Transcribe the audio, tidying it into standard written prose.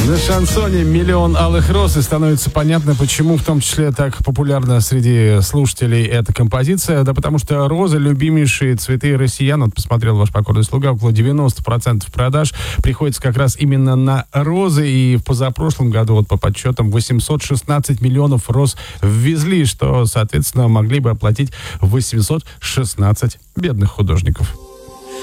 На шансоне «Миллион алых роз», и становится понятно, почему в том числе так популярна среди слушателей эта композиция. Да потому что розы — любимейшие цветы россиян. Вот посмотрел ваш покорный слуга, около 90% продаж приходится как раз именно на розы. И в позапрошлом году, вот по подсчетам, 816 миллионов роз ввезли, что, соответственно, могли бы оплатить 816 бедных художников.